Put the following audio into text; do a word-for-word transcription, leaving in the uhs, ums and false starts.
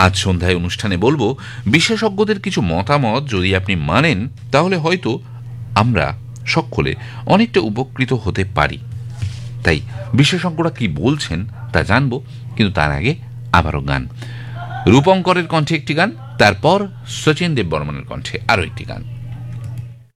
আজ সন্ধ্যায় অনুষ্ঠানে বলবো বিশেষজ্ঞদের কিছু মতামত যদি আপনি মানেন তাহলে হয়তো আমরা সকলে অনেকটা উপকৃত হতে পারি। তাই বিশেষজ্ঞরা কি বলছেন তা জানবো, কিন্তু তার আগে আবারও গান। রূপঙ্করের কণ্ঠে একটি গান, তারপর শচীন দেববর্মনের কণ্ঠে আরও একটি গান।